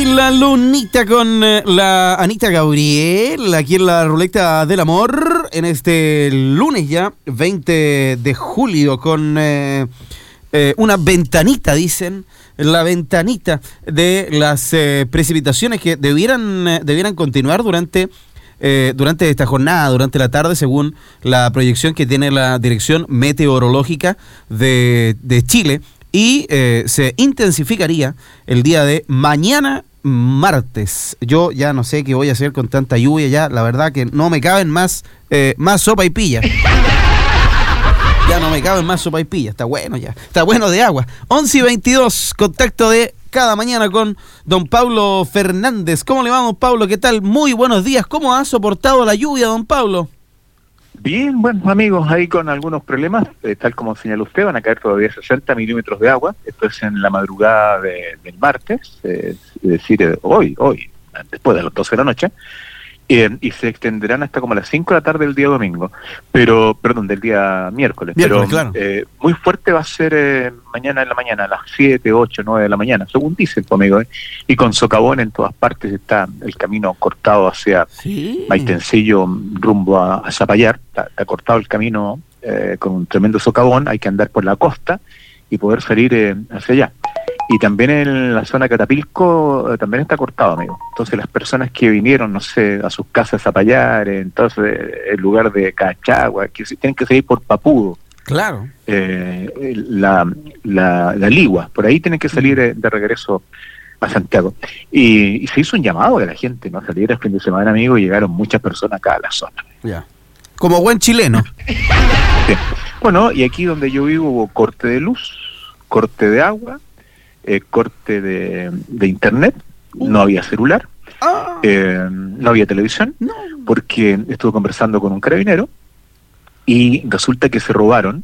la lunita con la Anita Gabriel, aquí en la Ruleta del Amor, en este lunes ya, 20 de julio, con una ventanita, dicen, la ventanita de las precipitaciones que debieran continuar durante esta jornada, durante la tarde, según la proyección que tiene la Dirección Meteorológica de Chile. Y se intensificaría el día de mañana martes. Yo ya no sé qué voy a hacer con tanta lluvia ya, la verdad que no me caben más sopa y pilla. Ya no me caben más sopa y pilla, está bueno ya, está bueno de agua. 11:22, contacto de cada mañana con don Pablo Fernández. ¿Cómo le va, don Pablo? ¿Qué tal? Muy buenos días. ¿Cómo ha soportado la lluvia, don Pablo? Bien, bueno, amigos, ahí con algunos problemas, tal como señaló usted, van a caer todavía 60 milímetros de agua. Esto es en la madrugada del martes, es decir, hoy, después de las 12 de la noche, y se extenderán hasta como las 5 de la tarde del día domingo, del día miércoles. Pero claro. Muy fuerte va a ser mañana en la mañana, a las 7, 8, 9 de la mañana, según dicen, amigo, y con socavón en todas partes. Está el camino cortado hacia Maitencillo rumbo a Zapallar, está cortado el camino con un tremendo socavón, hay que andar por la costa y poder salir hacia allá. Y también en la zona de Catapilco también está cortado, amigo. Entonces las personas que vinieron, no sé, a sus casas a Zapallar, entonces el lugar de Cachagua, que tienen que seguir por Papudo. Claro. La Ligua, por ahí tienen que salir de regreso a Santiago. Y se hizo un llamado de la gente, ¿no? Salir el fin de semana, amigo, y llegaron muchas personas acá a la zona. Ya. Como buen chileno. Sí. Bueno, y aquí donde yo vivo hubo corte de luz, corte de agua, corte de internet, no había celular, no había televisión, porque estuve conversando con un carabinero y resulta que se robaron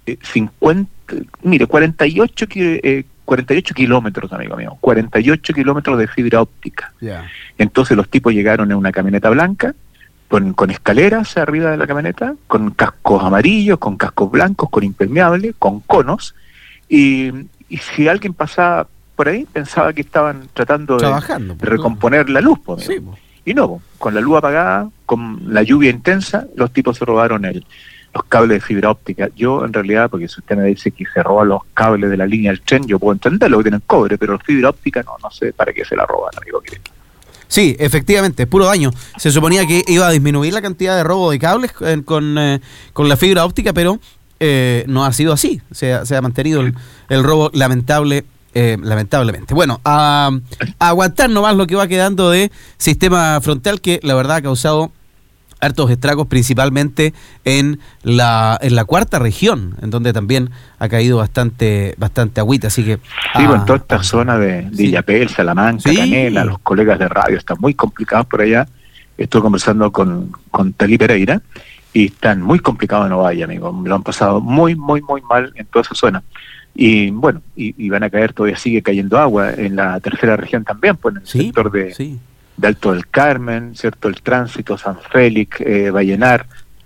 48 kilómetros, amigo mío, 48 kilómetros de fibra óptica. Yeah. Entonces los tipos llegaron en una camioneta blanca, con escaleras arriba de la camioneta, con cascos amarillos, con cascos blancos, con impermeable, con conos, y si alguien pasaba por ahí pensaba que estaban tratando de recomponer la luz, sí, y no, con la luz apagada, con la lluvia intensa, los tipos se robaron los cables de fibra óptica. Yo en realidad, porque si usted me dice que se roban los cables de la línea del tren, yo puedo entenderlo, que tienen cobre, pero la fibra óptica no sé para qué se la roban, amigo querido. Sí, efectivamente, puro daño. Se suponía que iba a disminuir la cantidad de robo de cables con la fibra óptica, pero no ha sido así. Se ha mantenido el robo lamentablemente. Bueno, a aguantar nomás lo que va quedando de sistema frontal, que la verdad ha causado hartos estragos, principalmente en la cuarta región, en donde también ha caído bastante agüita, así que... Sí, en toda esta zona de Illapel, Salamanca, Canela, los colegas de radio están muy complicados por allá. Estuve conversando con Talí Pereira, y están muy complicados en Ovalle, amigo. Lo han pasado muy, muy, muy mal en toda esa zona. Y bueno, y van a caer, todavía sigue cayendo agua en la tercera región también, pues en el sector de Alto del Carmen, ¿cierto? El Tránsito, San Félix, Vallenar,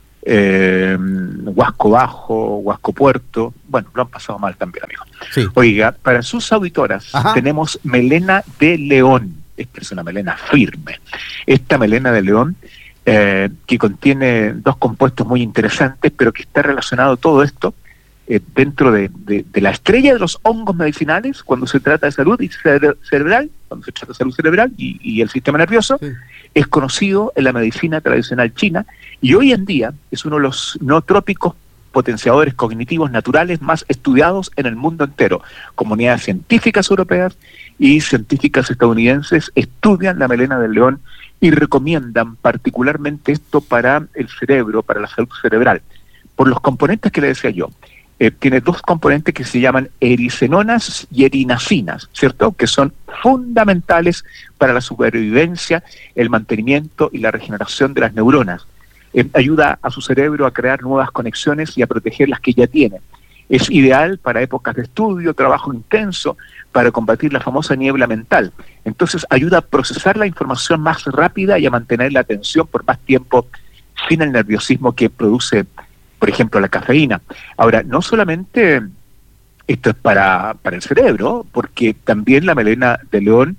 Huasco Bajo, Huasco Puerto. Bueno, lo han pasado mal también, amigo. Sí. Oiga, para sus auditoras tenemos melena de león. Esta es una melena firme. Esta melena de león que contiene dos compuestos muy interesantes, pero que está relacionado todo esto dentro de la estrella de los hongos medicinales cuando se trata de salud cerebral, cuando se trata de salud cerebral y el sistema nervioso. Es conocido en la medicina tradicional china y hoy en día es uno de los nootrópicos potenciadores cognitivos naturales más estudiados en el mundo entero. Comunidades científicas europeas y científicas estadounidenses estudian la melena del león y recomiendan particularmente esto para el cerebro, para la salud cerebral, por los componentes que le decía yo. Tiene dos componentes que se llaman ericenonas y erinacinas, ¿cierto? Que son fundamentales para la supervivencia, el mantenimiento y la regeneración de las neuronas. Ayuda a su cerebro a crear nuevas conexiones y a proteger las que ya tiene. Es ideal para épocas de estudio, trabajo intenso, para combatir la famosa niebla mental. Entonces ayuda a procesar la información más rápida y a mantener la atención por más tiempo sin el nerviosismo que produce, por ejemplo, la cafeína. Ahora, no solamente esto es para el cerebro, porque también la melena de león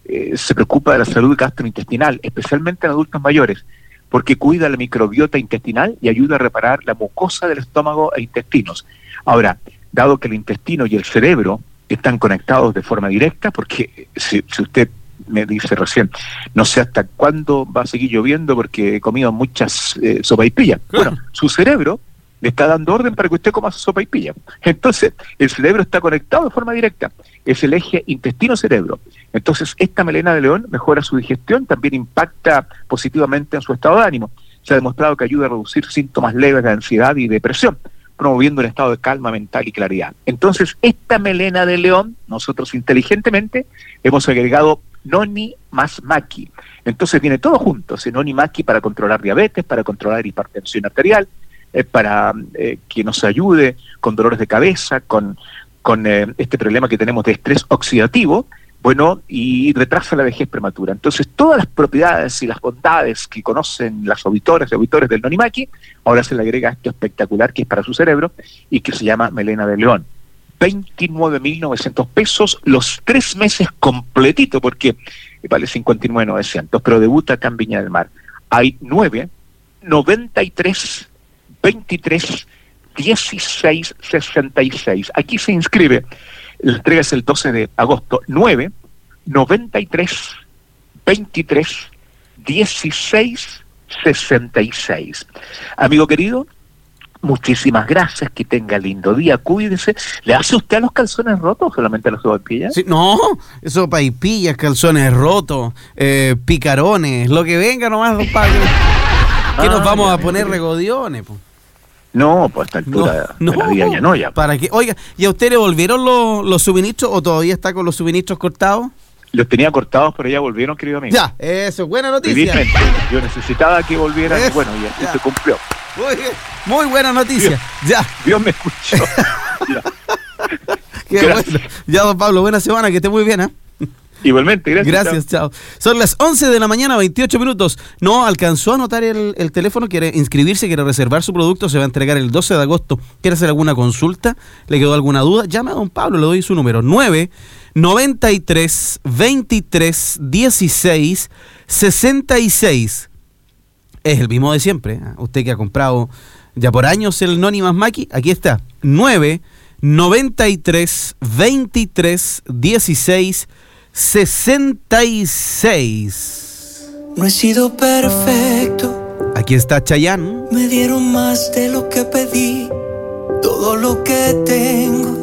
se preocupa de la salud gastrointestinal, especialmente en adultos mayores, porque cuida la microbiota intestinal y ayuda a reparar la mucosa del estómago e intestinos. Ahora, dado que el intestino y el cerebro están conectados de forma directa, porque si usted me dice recién, no sé hasta cuándo va a seguir lloviendo porque he comido muchas sopaipillas. Bueno, su cerebro le está dando orden para que usted coma su sopaipilla. Entonces, el cerebro está conectado de forma directa. Es el eje intestino-cerebro. Entonces, esta melena de león mejora su digestión, también impacta positivamente en su estado de ánimo. Se ha demostrado que ayuda a reducir síntomas leves de ansiedad y depresión, promoviendo un estado de calma mental y claridad. Entonces, esta melena de león, nosotros inteligentemente hemos agregado Noni más Maqui. Entonces viene todo junto, Noni Maqui para controlar diabetes, para controlar hipertensión arterial, para que nos ayude con dolores de cabeza, con este problema que tenemos de estrés oxidativo, bueno, y retrasa la vejez prematura. Entonces, todas las propiedades y las bondades que conocen las auditoras y auditores del Noni Maqui, ahora se le agrega esto espectacular que es para su cerebro y que se llama melena de león. 29.900 pesos los 3 meses completito, porque vale 59.900, pero debuta acá en Viña del Mar. Hay 9, 93, 23, 16, 66. Aquí se inscribe, la entrega es el 12 de agosto, 9, 93, 23, 16, 66. Amigo querido, muchísimas gracias, que tenga lindo día, cuídese. ¿Le hace usted a los calzones rotos o solamente a los sopaipillas? Sí, no, sopaipillas, calzones rotos, picarones, lo que venga nomás, don Pablo. ¿Qué nos vamos a poner regodiones? Po? No, pues a esta altura de la vida ya no. Ya. ¿Para qué? Oiga, ¿y a usted le volvieron los suministros o todavía está con los suministros cortados? Los tenía cortados, pero ya volvieron, querido amigo. Ya, eso, buena noticia. Yo necesitaba que volvieran y bueno, ya se cumplió. Muy buena noticia. Dios me escuchó. Qué bueno. Ya, don Pablo, buena semana, que esté muy bien, ¿eh? Igualmente, gracias. Gracias, chao. Son las 11 de la mañana, 28 minutos. No alcanzó a anotar el teléfono, quiere inscribirse, quiere reservar su producto, se va a entregar el 12 de agosto. ¿Quiere hacer alguna consulta? ¿Le quedó alguna duda? Llame a don Pablo, le doy su número, 993 23 16 66. Es el mismo de siempre. Usted que ha comprado ya por años el Noni más Maqui, aquí está, 993 23 16 66. No he sido perfecto. Aquí está Chayanne. Me dieron más de lo que pedí. Todo lo que tengo